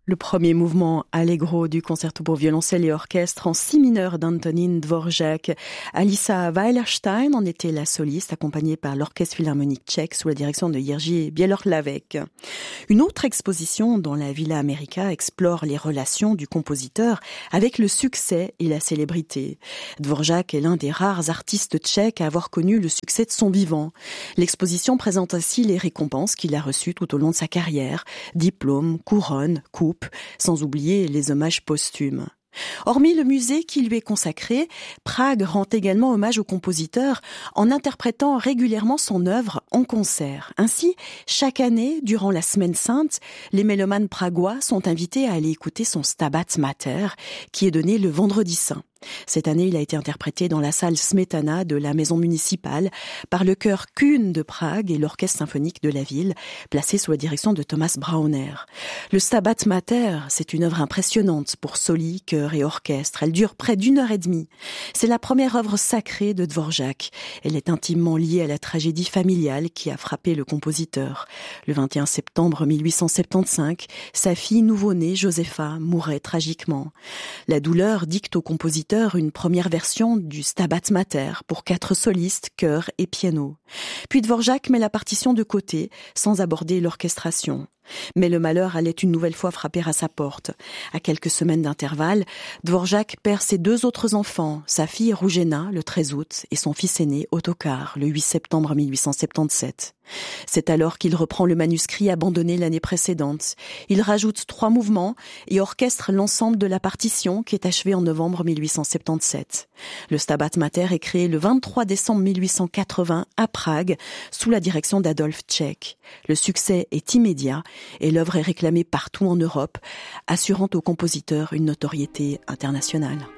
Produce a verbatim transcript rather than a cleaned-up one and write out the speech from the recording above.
Le premier mouvement Allegro du concerto pour violoncelle et orchestre en si mineur d'Antonín Dvořák. Alisa Weilerstein en était la soliste, accompagnée par l'Orchestre Philharmonique tchèque sous la direction de Jiří Bělohlavek. Une autre exposition dans la Villa America explore les relations du compositeur avec le succès et la célébrité. Dvořák est l'un des rares artistes tchèques à avoir connu le succès de son vivant. L'exposition présente ainsi les récompenses qu'il a reçues tout au long de sa carrière, diplômes, couronnes, coupes, sans oublier les hommages posthumes. Hormis le musée qui lui est consacré, Prague rend également hommage au compositeur en interprétant régulièrement son œuvre en concert. Ainsi, chaque année, durant la Semaine Sainte, les mélomanes pragois sont invités à aller écouter son Stabat Mater, qui est donné le Vendredi Saint. Cette année, il a été interprété dans la salle Smetana de la maison municipale par le chœur Kuhn de Prague et l'orchestre symphonique de la ville, placé sous la direction de Thomas Brauner. Le Stabat Mater, c'est une œuvre impressionnante pour soli, chœur et orchestre. Elle dure près d'une heure et demie. C'est la première œuvre sacrée de Dvořák. Elle est intimement liée à la tragédie familiale qui a frappé le compositeur. Le vingt et un septembre mille huit cent soixante-quinze, sa fille nouveau-née, Josefa, mourait tragiquement. La douleur dicte au compositeur une première version du Stabat Mater pour quatre solistes, chœur et piano. Puis Dvořák met la partition de côté, sans aborder l'orchestration. Mais le malheur allait une nouvelle fois frapper à sa porte. À quelques semaines d'intervalle, Dvořák perd ses deux autres enfants, sa fille Růžena le treize août et son fils aîné Ottokar le huit septembre mille huit cent soixante-dix-sept. C'est alors qu'il reprend le manuscrit abandonné l'année précédente. Il rajoute trois mouvements et orchestre l'ensemble de la partition qui est achevée en novembre mille huit cent soixante-dix-sept. Le Stabat Mater est créé le vingt-trois décembre mille huit cent quatre-vingts à Prague sous la direction d'Adolf Čech. Le succès est immédiat et l'œuvre est réclamée partout en Europe, assurant au compositeur une notoriété internationale.